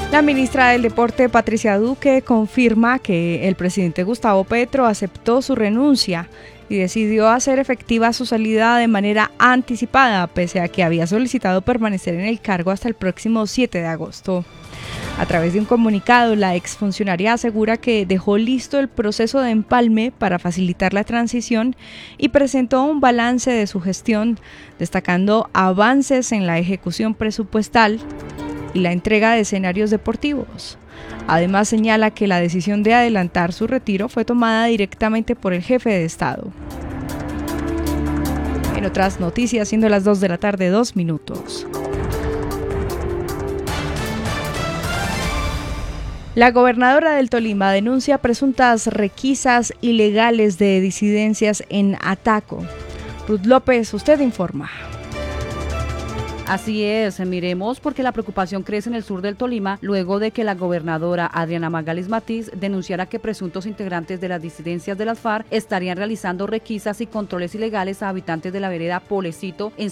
La ministra del Deporte, Patricia Duque, confirma que el presidente Gustavo Petro aceptó su renuncia y decidió hacer efectiva su salida de manera anticipada, pese a que había solicitado permanecer en el cargo hasta el próximo 7 de agosto. A través de un comunicado, la exfuncionaria asegura que dejó listo el proceso de empalme para facilitar la transición y presentó un balance de su gestión, destacando avances en la ejecución presupuestal y la entrega de escenarios deportivos. Además, señala que la decisión de adelantar su retiro fue tomada directamente por el jefe de Estado. En otras noticias, siendo las 2 de la tarde, 2 minutos. La gobernadora del Tolima denuncia presuntas requisas ilegales de disidencias en Ataco. Ruth López, usted informa. Así es, miremos porque la preocupación crece en el sur del Tolima luego de que la gobernadora Adriana Magalis Matiz denunciara que presuntos integrantes de las disidencias de las FARC estarían realizando requisas y controles ilegales a habitantes de la vereda Polecito en